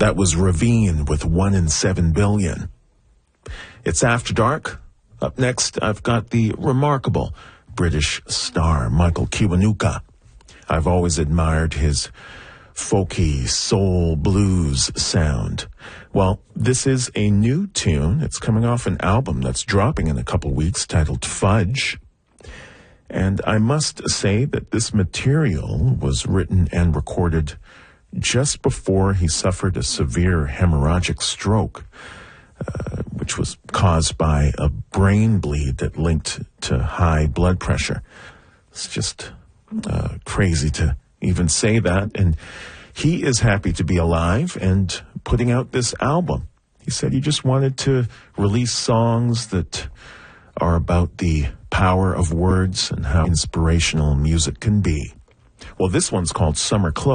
That was Ravine with 1 in 7 billion. It's After Dark. Up next, I've got the remarkable British star Michael Kiwanuka. I've always admired his folky soul blues sound. Well, this is a new tune. It's coming off an album that's dropping in a couple weeks titled Fudge. And I must say that this material was written and recorded just before he suffered a severe hemorrhagic stroke, which was caused by a brain bleed that linked to high blood pressure. It's just crazy to even say that. And he is happy to be alive and putting out this album. He said he just wanted to release songs that are about the power of words and how inspirational music can be. Well, this one's called Summer Close.